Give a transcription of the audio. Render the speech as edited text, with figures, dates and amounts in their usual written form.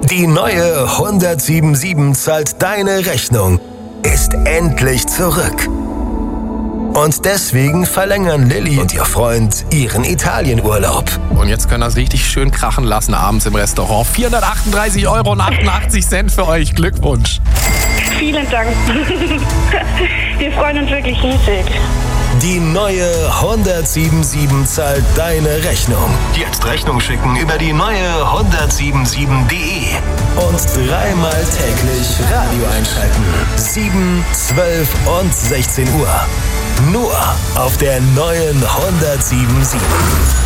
Die neue 1077 zahlt deine Rechnung, ist endlich zurück. Und deswegen verlängern Lilly und ihr Freund ihren Italienurlaub. Und jetzt können wir das richtig schön krachen lassen abends im Restaurant. 438,88 € für euch. Glückwunsch. Vielen Dank. Wir freuen uns wirklich riesig. Die neue 1077 zahlt deine Rechnung. Jetzt Rechnung schicken über die neue 1077.de. Und dreimal täglich Radio einschalten. 7, 12 und 16 Uhr. Nur auf der neuen 1077.